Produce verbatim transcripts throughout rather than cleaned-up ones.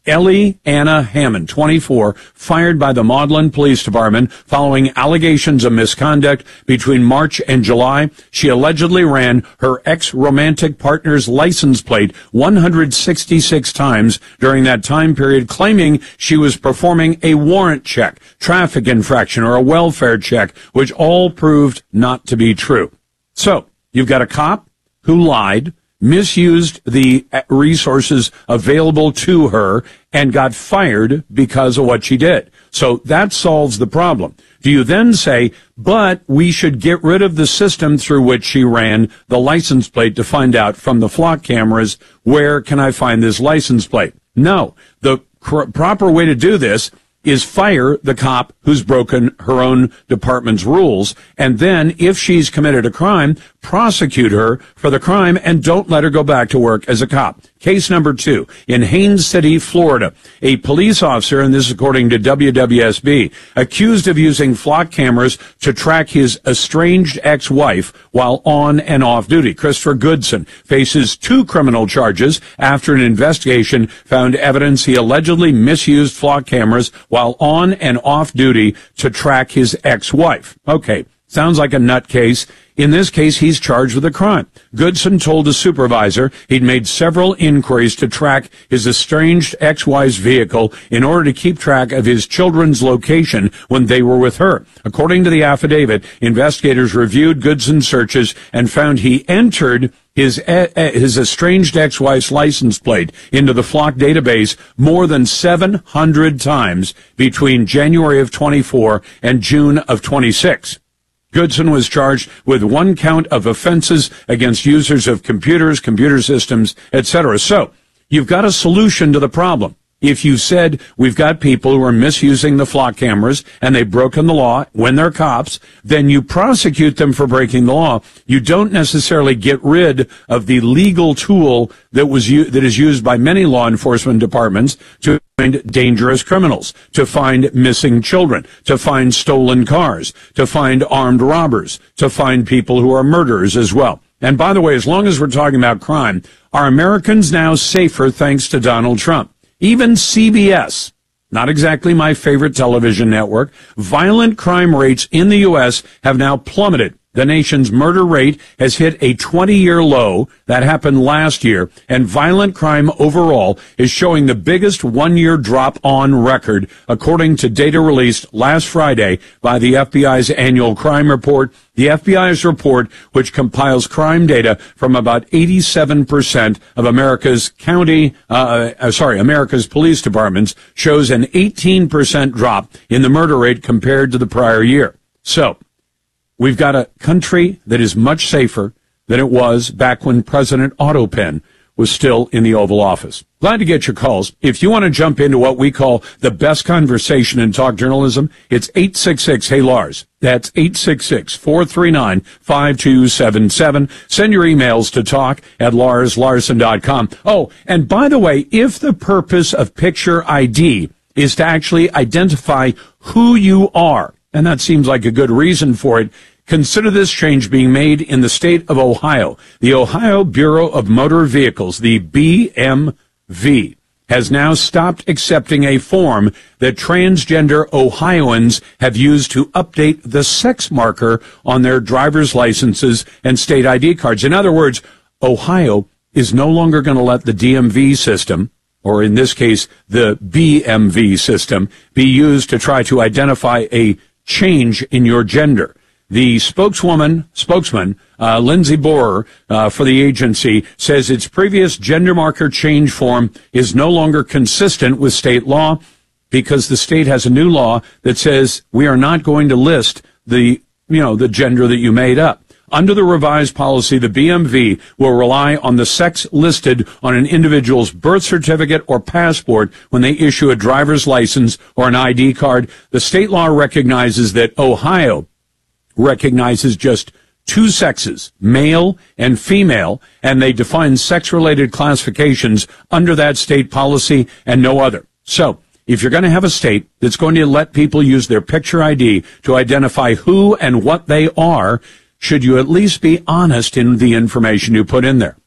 Ellie Anna Hammond, twenty-four, fired by the Maudlin Police Department following allegations of misconduct between March and July. She allegedly ran her ex-romantic partner's license plate one hundred sixty-six times during that time period, claiming she was performing a warrant check, traffic infraction, or a welfare check, which all proved not to be true. So, you've got a cop who lied, misused the resources available to her, and got fired because of what she did. So that solves the problem. Do you then say, but we should get rid of the system through which she ran the license plate to find out from the flock cameras, where can I find this license plate? No. The cr- proper way to do this is fire the cop who's broken her own department's rules, and then, if she's committed a crime, prosecute her for the crime and don't let her go back to work as a cop. Case number two, in Haines City, Florida, a police officer, and this is according to W W S B, accused of using flock cameras to track his estranged ex-wife while on and off duty. Christopher Goodson faces two criminal charges after an investigation found evidence he allegedly misused flock cameras while on and off duty to track his ex-wife. Okay, sounds like a nutcase. In this case, he's charged with a crime. Goodson told a supervisor he'd made several inquiries to track his estranged ex-wife's vehicle in order to keep track of his children's location when they were with her. According to the affidavit, investigators reviewed Goodson's searches and found he entered his his estranged ex-wife's license plate into the flock database more than seven hundred times between January of twenty-four and June of twenty-six. Goodson was charged with one count of offenses against users of computers, computer systems, et cetera. So, you've got a solution to the problem. If you said we've got people who are misusing the flock cameras and they've broken the law when they're cops, then you prosecute them for breaking the law. You don't necessarily get rid of the legal tool that was u- that is used by many law enforcement departments to find dangerous criminals, to find missing children, to find stolen cars, to find armed robbers, to find people who are murderers as well. And by the way, as long as we're talking about crime, are Americans now safer thanks to Donald Trump? Even C B S, not exactly my favorite television network, violent crime rates in the U S have now plummeted. The nation's murder rate has hit a twenty-year low. That happened last year, and violent crime overall is showing the biggest one-year drop on record, according to data released last Friday by the F B I's annual crime report. The F B I's report, which compiles crime data from about eighty-seven percent of America's county, uh, uh, sorry, America's police departments, shows an eighteen percent drop in the murder rate compared to the prior year. So, we've got a country that is much safer than it was back when President Otto Penn was still in the Oval Office. Glad to get your calls. If you want to jump into what we call the best conversation in talk journalism, it's eight six six, hey Lars. That's eight six six, four three nine, five two seven seven. Send your emails to talk at lars larson dot com. Oh, and by the way, if the purpose of Picture I D is to actually identify who you are, and that seems like a good reason for it, consider this change being made in the state of Ohio. The Ohio Bureau of Motor Vehicles, the B M V, has now stopped accepting a form that transgender Ohioans have used to update the sex marker on their driver's licenses and state I D cards. In other words, Ohio is no longer going to let the D M V system, or in this case, the B M V system, be used to try to identify a change in your gender. The spokeswoman, spokesman, uh, Lindsay Borer, uh, for the agency says its previous gender marker change form is no longer consistent with state law because the state has a new law that says we are not going to list the, you know, the gender that you made up. Under the revised policy, the B M V will rely on the sex listed on an individual's birth certificate or passport when they issue a driver's license or an I D card. The state law recognizes that Ohio recognizes just two sexes, male and female, and they define sex-related classifications under that state policy and no other. So, if you're going to have a state that's going to let people use their picture I D to identify who and what they are, should you at least be honest in the information you put in there?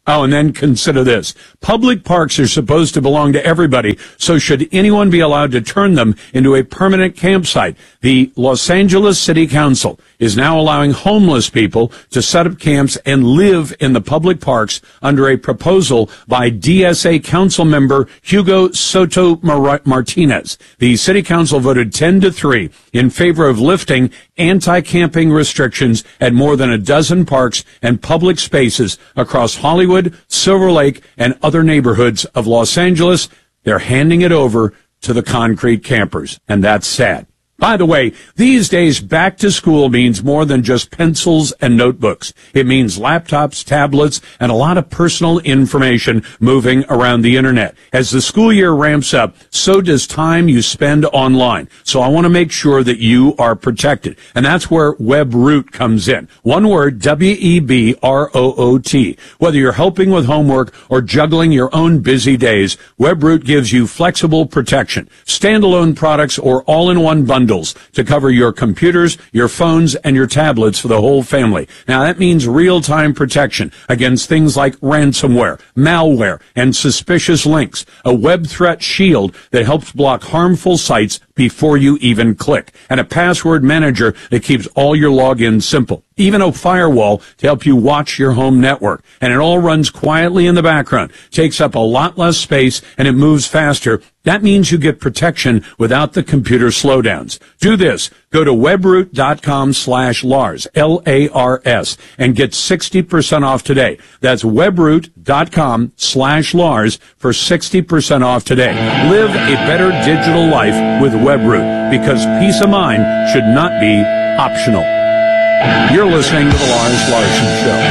Oh, and then consider this. Public parks are supposed to belong to everybody, so should anyone be allowed to turn them into a permanent campsite? The Los Angeles City Council is now allowing homeless people to set up camps and live in the public parks under a proposal by D S A council member Hugo Soto Martinez. The City Council voted ten to three in favor of lifting anti-camping restrictions at more than a dozen parks and public spaces across Hollywood, Silver Lake, and other neighborhoods of Los Angeles. They're handing it over to the concrete campers, and that's sad. By the way, these days, back to school means more than just pencils and notebooks. It means laptops, tablets, and a lot of personal information moving around the internet. As the school year ramps up, so does time you spend online. So I want to make sure that you are protected. And that's where WebRoot comes in. One word, W E B R O O T. Whether you're helping with homework or juggling your own busy days, WebRoot gives you flexible protection, standalone products, or all-in-one bundles to cover your computers, your phones, and your tablets for the whole family. Now, that means real-time protection against things like ransomware, malware, and suspicious links. A web threat shield that helps block harmful sites before you even click. And a password manager that keeps all your logins simple. Even a firewall to help you watch your home network. And it all runs quietly in the background, takes up a lot less space, and it moves faster. That means you get protection without the computer slowdowns. Do this. Go to webroot.com slash Lars, L A R S, and get sixty percent off today. That's webroot.com slash Lars for sixty percent off today. Live a better digital life with WebRoot, because peace of mind should not be optional. You're listening to The Lars Larson Show.